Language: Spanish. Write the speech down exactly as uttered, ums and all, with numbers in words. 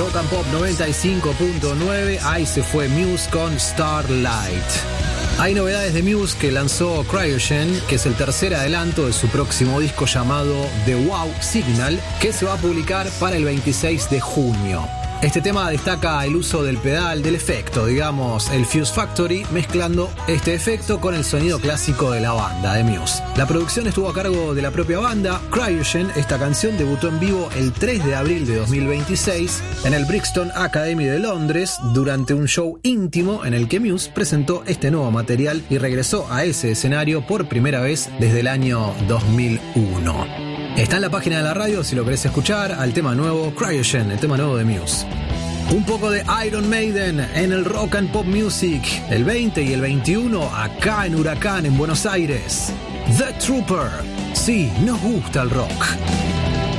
Rock and Pop noventa y cinco punto nueve. Ahí se fue Muse con Starlight. Hay novedades de Muse que lanzó Cryogen, que es el tercer adelanto de su próximo disco llamado The Wow Signal, que se va a publicar para el veintiséis de junio. Este tema destaca el uso del pedal, del efecto, digamos, el Fuse Factory, mezclando este efecto con el sonido clásico de la banda de Muse. La producción estuvo a cargo de la propia banda. Cryogen, esta canción debutó en vivo el tres de abril de dos mil veintiséis en el Brixton Academy de Londres durante un show íntimo en el que Muse presentó este nuevo material y regresó a ese escenario por primera vez desde el año dos mil uno. Está en la página de la radio si lo querés escuchar, al tema nuevo Cryogen, el tema nuevo de Muse. Un poco de Iron Maiden en el Rock and Pop Music, el veinte y el veintiuno acá en Huracán, en Buenos Aires. The Trooper. Sí, nos gusta el rock.